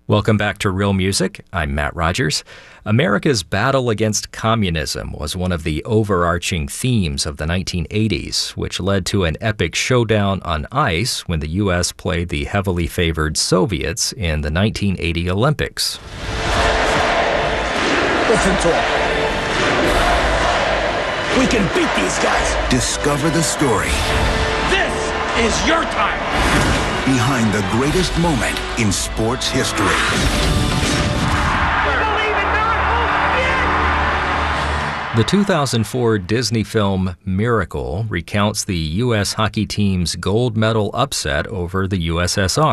Welcome back to Real Music. I'm Matt Rogers. America's battle against communism was one of the overarching themes of the 1980s, which led to an epic showdown on ice when the U.S. played the heavily favored Soviets in the 1980 Olympics. Listen to him. We can beat these guys. Discover the story This is your time. behind the greatest moment in sports history. The 2004 Disney film Miracle recounts the U.S. hockey team's gold medal upset over the USSR.